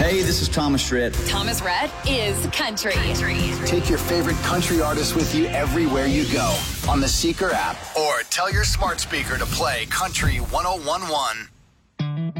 Hey, this is Thomas Rhett. Thomas Rhett is country. Take your favorite country artists with you everywhere you go on the Seeker app, or tell your smart speaker to play Country 101.1.